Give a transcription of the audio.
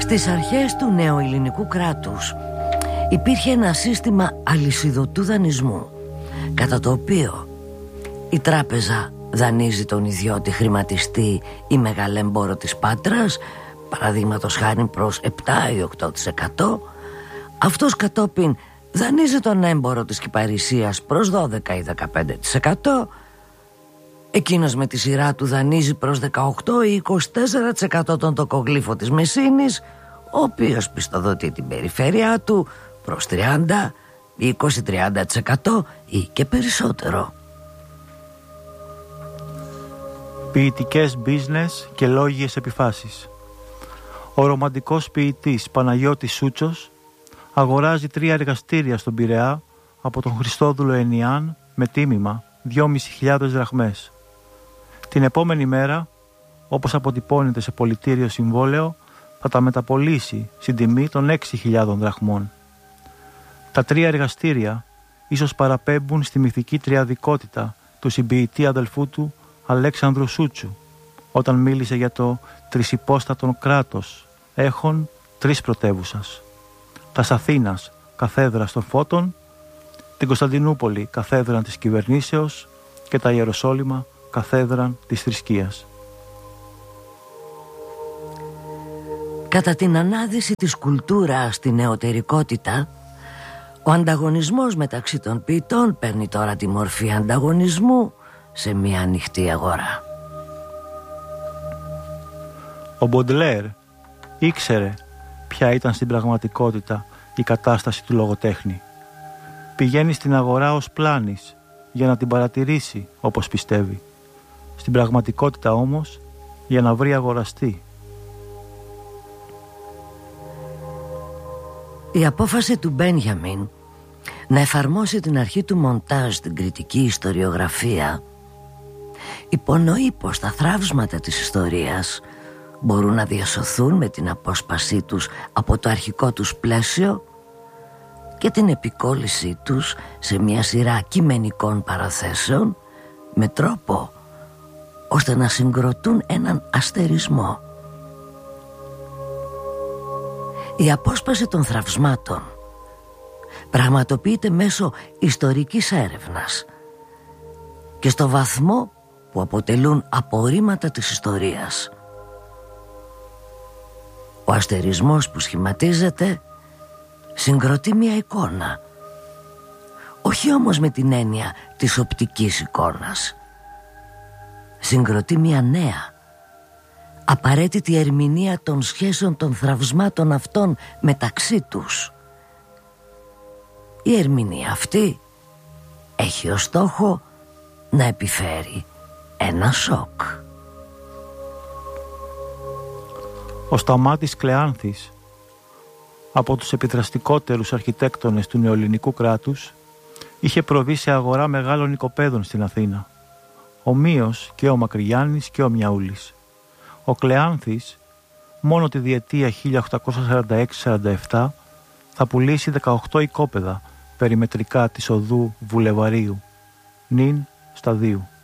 Στις αρχές του νεοελληνικού κράτους υπήρχε ένα σύστημα αλυσιδωτού δανεισμού, κατά το οποίο η τράπεζα δανείζει τον ιδιώτη χρηματιστή ή μεγαλέμπορο της Πάτρας, παραδείγματος χάρη προς 7 ή 8%. Αυτός κατόπιν δανείζει τον έμπορο της Κυπαρισίας προς 12 ή 15%. Εκείνος με τη σειρά του δανείζει προς 18 ή 24% τον τοκογλύφο της Μεσίνης, ο οποίος πιστοδοτεί την περιφέρειά του προς 30 ή 20-30% ή και περισσότερο. Ποιητικές business και λόγιες επιφάσεις. Ο ρομαντικός ποιητής Παναγιώτης Σούτσος αγοράζει 3 εργαστήρια στον Πειραιά από τον Χριστόδουλο Ενιάν με τίμημα 2.500 δραχμές. Την επόμενη μέρα, όπως αποτυπώνεται σε πολιτήριο συμβόλαιο, θα τα μεταπωλήσει στην τιμή των 6.000 δραχμών. Τα 3 εργαστήρια ίσως παραπέμπουν στη μυθική τριαδικότητα του συμποιητή αδελφού του Αλέξανδρου Σούτσου, όταν μίλησε για το τρισυπόστατον κράτος έχων 3 πρωτεύουσας. Τας Αθήνας καθέδρας των φώτων, την Κωνσταντινούπολη καθέδραν της κυβερνήσεως και τα Ιεροσόλυμα καθέδραν της θρησκείας. Κατά την ανάδυση της κουλτούρας στην νεωτερικότητα, ο ανταγωνισμός μεταξύ των ποιητών παίρνει τώρα τη μορφή ανταγωνισμού σε μια ανοιχτή αγορά. Ο Μποντλέρ ήξερε ποια ήταν στην πραγματικότητα η κατάσταση του λογοτέχνη. Πηγαίνει στην αγορά ως πλάνης για να την παρατηρήσει όπως πιστεύει. Στην πραγματικότητα όμως για να βρει αγοραστή. Η απόφαση του Μπένιαμιν να εφαρμόσει την αρχή του μοντάζ στην κριτική ιστοριογραφία υπονοεί πως τα θραύσματα της ιστορίας μπορούν να διασωθούν με την απόσπασή τους από το αρχικό τους πλαίσιο και την επικόλλησή τους σε μια σειρά κειμενικών παραθέσεων με τρόπο ώστε να συγκροτούν έναν αστερισμό. Η απόσπαση των θραυσμάτων πραγματοποιείται μέσω ιστορικής έρευνας και στο βαθμό που αποτελούν απορρίμματα της ιστορίας. Ο αστερισμός που σχηματίζεται συγκροτεί μια εικόνα, όχι όμως με την έννοια της οπτικής εικόνας. Συγκροτεί μια νέα, απαραίτητη ερμηνεία των σχέσεων των θραυσμάτων αυτών μεταξύ τους. Η ερμηνεία αυτή έχει ως στόχο να επιφέρει ένα σοκ. Ο Σταμάτης Κλεάνθης, από τους επιδραστικότερους αρχιτέκτονες του νεοελληνικού κράτους, είχε προβεί σε αγορά μεγάλων οικοπαίδων στην Αθήνα, ομοίως και ο Μακρυγιάννης και ο Μιαούλης. Ο Κλεάνθης μόνο τη διετία 1846-47 θα πουλήσει 18 οικόπεδα περιμετρικά της οδού Βουλεβαρίου, νυν Σταδίου.